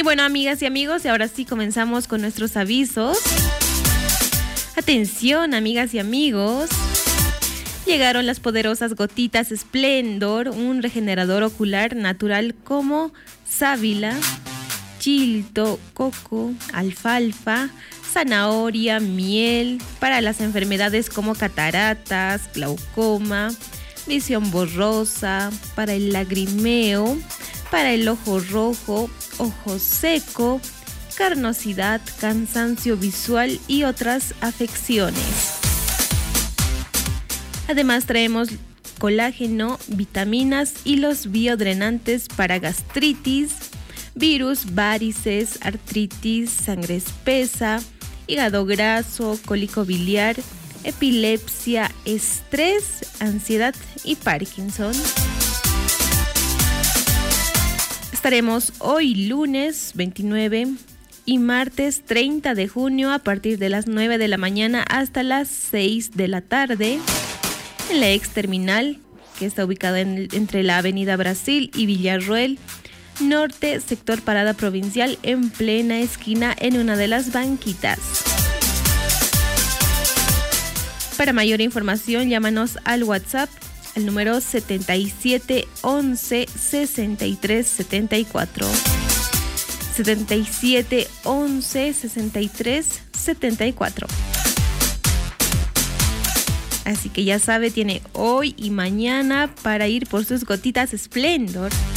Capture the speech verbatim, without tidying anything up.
bueno, amigas y amigos, y ahora sí comenzamos con nuestros avisos. Atención, amigas y amigos. Llegaron las poderosas gotitas Splendor, un regenerador ocular natural como sábila, chilto, coco, alfalfa, zanahoria, miel, para las enfermedades como cataratas, glaucoma, visión borrosa, para el lagrimeo, para el ojo rojo, ojo seco, carnosidad, cansancio visual y otras afecciones. Además traemos colágeno, vitaminas y los biodrenantes para gastritis, virus, varices, artritis, sangre espesa, hígado graso, cólico biliar, epilepsia, estrés, ansiedad y Parkinson. Estaremos hoy lunes veintinueve y martes treinta de junio a partir de las nueve de la mañana hasta las seis de la tarde en la ex terminal, que está ubicada en, entre la avenida Brasil y Villarroel Norte, sector Parada Provincial, en plena esquina en una de las banquitas. Para mayor información, llámanos al WhatsApp al número setenta y siete once sesenta y tres setenta y cuatro. setenta y siete once sesenta y tres setenta y cuatro. Así que ya sabe, tiene hoy y mañana para ir por sus gotitas Splendor.